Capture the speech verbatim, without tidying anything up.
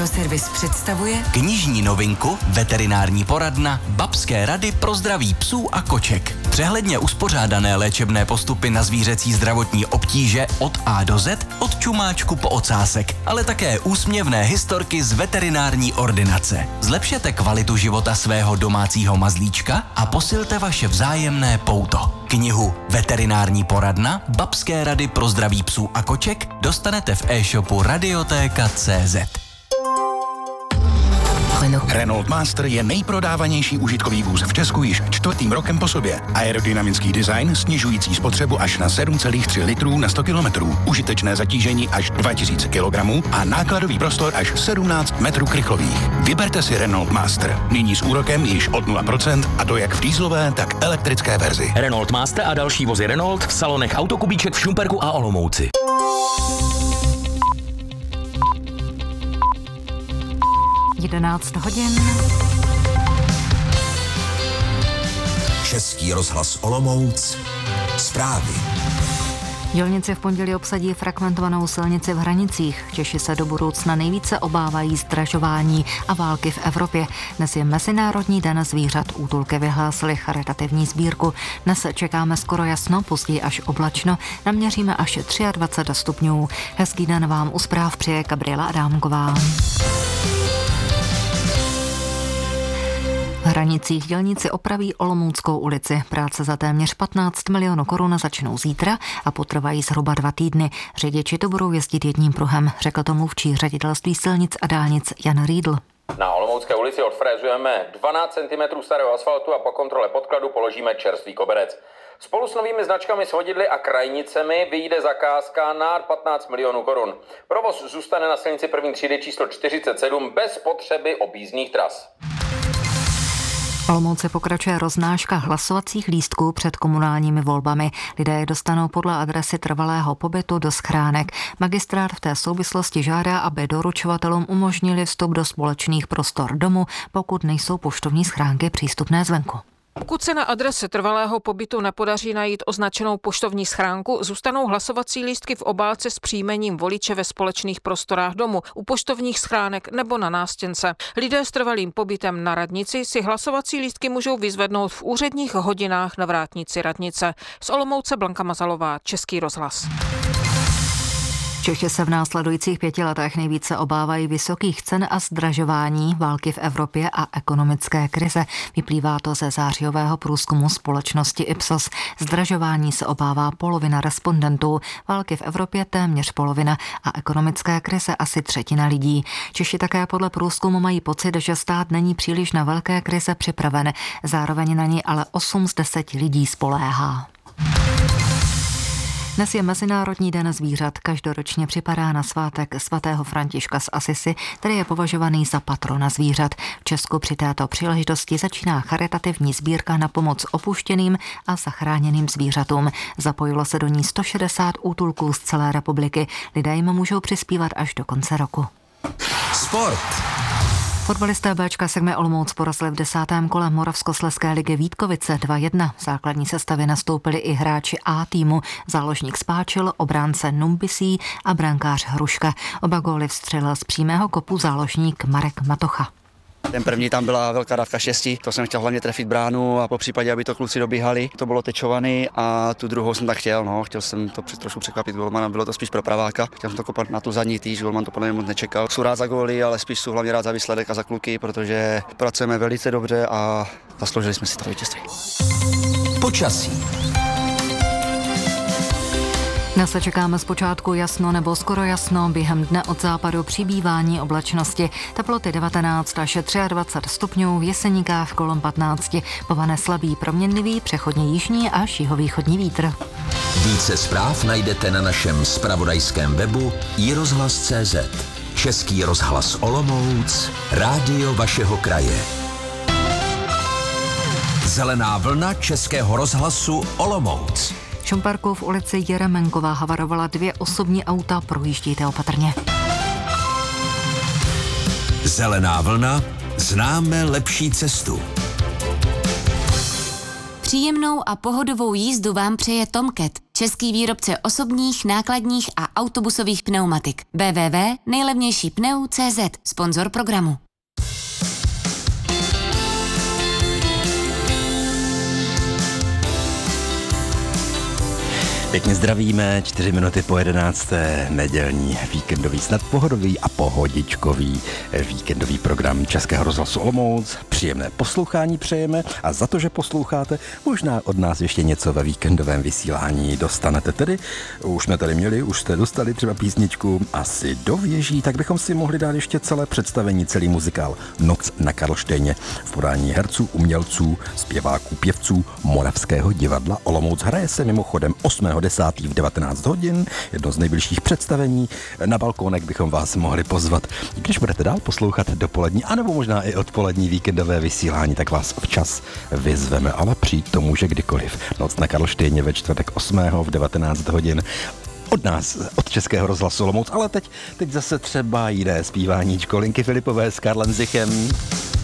Radioservis představuje knižní novinku Veterinární poradna Babské rady pro zdraví psů a koček. Přehledně uspořádané léčebné postupy na zvířecí zdravotní obtíže od A do Z, od čumáčku po ocásek, ale také úsměvné historky z veterinární ordinace. Zlepšete kvalitu života svého domácího mazlíčka a posilte vaše vzájemné pouto. Knihu Veterinární poradna Babské rady pro zdraví psů a koček dostanete v e-shopu radiotéka tečka cé zet. Renault Master je nejprodávanější užitkový vůz v Česku již čtvrtým rokem po sobě. Aerodynamický design, snižující spotřebu až na sedm celá tři litrů na sto kilometrů, užitečné zatížení až dva tisíce kilogramů a nákladový prostor až sedmnáct metrů krychlových. Vyberte si Renault Master. Nyní s úrokem již od nula procent, a to jak v dieselové, tak elektrické verzi. Renault Master a další vozy Renault v salonech Autokubíček v Šumperku a Olomouci. jedenáct hodin. Český rozhlas Olomouc. Zprávy. Dělníci v pondělí obsadí fragmentovanou silnici v Hranicích. Češi se do budoucna nejvíce obávají zdražování a války v Evropě. Dnes je Mezinárodní den zvířat. Útulky vyhlásili charitativní sbírku. Dnes čekáme skoro jasno, později až oblačno. Naměříme až dvacet tři stupňů. Hezký den vám u zpráv přeje Gabriela Adámková. V Hranicích dělníci opraví Olomouckou ulici. Práce za téměř patnáct milionů korun začnou zítra a potrvají zhruba dva týdny. Řidiči to budou jezdit jedním pruhem, řekl to mluvčí ředitelství silnic a dálnic Jan Riedl. Na Olomoucké ulici odfrézujeme dvanáct centimetrů starého asfaltu a po kontrole podkladu položíme čerstvý koberec. Spolu s novými značkami svodidly a krajnicemi vyjde zakázka na patnáct milionů korun. Provoz zůstane na silnici první třídy číslo čtyřicet sedm bez potřeby objízdných tras. V Olomouci pokračuje roznáška hlasovacích lístků před komunálními volbami. Lidé je dostanou podle adresy trvalého pobytu do schránek. Magistrát v té souvislosti žádá, aby doručovatelům umožnili vstup do společných prostor domu, pokud nejsou poštovní schránky přístupné zvenku. Pokud se na adrese trvalého pobytu nepodaří najít označenou poštovní schránku, zůstanou hlasovací lístky v obálce s příjmením voliče ve společných prostorách domu, u poštovních schránek nebo na nástěnce. Lidé s trvalým pobytem na radnici si hlasovací lístky můžou vyzvednout v úředních hodinách na vrátnici radnice. Z Olomouce Blanka Mazalová, Český rozhlas. Češi se v následujících pěti letech nejvíce obávají vysokých cen a zdražování, války v Evropě a ekonomické krize. Vyplývá to ze zářijového průzkumu společnosti Ipsos. Zdražování se obává polovina respondentů, války v Evropě téměř polovina a ekonomické krize asi třetina lidí. Češi také podle průzkumu mají pocit, že stát není příliš na velké krize připraven. Zároveň na ní ale osm z deseti lidí spoléhá. Dnes je Mezinárodní den zvířat. Každoročně připadá na svátek svatého Františka z Asisi, který je považovaný za patrona zvířat. V Česku při této příležitosti začíná charitativní sbírka na pomoc opuštěným a zachráněným zvířatům. Zapojilo se do ní sto šedesát útulků z celé republiky. Lidé jim můžou přispívat až do konce roku. Sport. Fotbalisté Béčka Segme Olomouc porazili v desátém kole Moravskoslezské ligy Vítkovice dva jedna. V základní sestavě nastoupili i hráči A týmu, záložník Spáčil, obránce Numbisí a brankář Hruška. Oba góly vstřelil z přímého kopu záložník Marek Matocha. Ten první tam byla velká dávka štěstí, to jsem chtěl hlavně trefit bránu a po případě, aby to kluci dobíhali. To bylo tečovaný a tu druhou jsem tak chtěl, no, chtěl jsem to trošku překvapit golmana, bylo to spíš pro praváka. Chtěl jsem to kopat na tu zadní týž, golman to podle mě moc nečekal. Jsou rád za góly, ale spíš jsou hlavně rád za výsledek a za kluky, protože pracujeme velice dobře a zasloužili jsme si to vítězství. Počasí. Dnes se čekáme zpočátku jasno nebo skoro jasno, během dne od západu přibývání oblačnosti. Teploty devatenáct až dvacet tři stupňů, v Jeseníkách kolem patnáct, povane slabý proměnlivý, přechodně jižní až jihovýchodní vítr. Více zpráv najdete na našem zpravodajském webu i rozhlas tečka cé zet. Český rozhlas Olomouc, rádio vašeho kraje. Zelená vlna Českého rozhlasu Olomouc. V Šumperku v ulici Jeremenková havarovala dvě osobní auta, projíždějte opatrně. Zelená vlna, známe lepší cestu. Příjemnou a pohodovou jízdu vám přeje Tomcat, český výrobce osobních, nákladních a autobusových pneumatik. w w w tečka nejlevnější pneu tečka cé zet, sponzor programu. Pěkně zdravíme, čtyři minuty po jedenácté, nedělní, víkendový, snad pohodový a pohodičkový víkendový program Českého rozhlasu Olomouc. Příjemné poslouchání přejeme a za to, že posloucháte, možná od nás ještě něco ve víkendovém vysílání dostanete. Tedy už jsme tady měli, už jste dostali třeba písničku Asi do věží, tak bychom si mohli dát ještě celé představení, celý muzikál Noc na Karlštejně v podání herců, umělců, zpěváků, pěvců Moravského divadla Olomouc. Hraje se mimochodem osmého desátého v devatenáct hodin, jedno z nejbližších představení. Na balkónek bychom vás mohli pozvat. Když budete dál poslouchat dopolední, anebo možná i odpolední víkendové vysílání, tak vás včas vyzveme, ale přijít to může kdykoliv. Noc na Karlštejně ve čtvrtek osmého v devatenáct hodin. Od nás, od Českého rozhlasu Olomouc, ale teď, teď zase třeba jiné zpíváníčko Linky Filipové s Karlem Zichem.